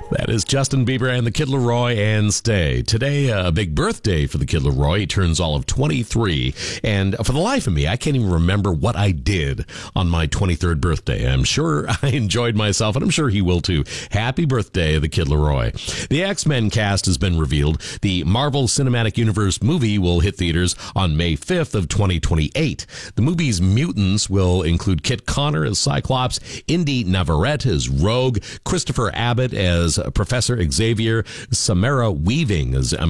That is Justin Bieber and the Kid Laroi and Stay. Today, a big birthday for the Kid Laroi. He turns all of 23. And for the life of me, I can't even remember what I did on my 23rd birthday. I'm sure I enjoyed myself, and I'm sure he will too. Happy birthday, the Kid Laroi. The X-Men cast has been revealed. The Marvel Cinematic Universe movie will hit theaters on May 5th of 2028. The movie's mutants will include Kit Connor as Cyclops, Indy Navarrete as Rogue, Christopher Abbott as Professor Xavier, Samara Weaving as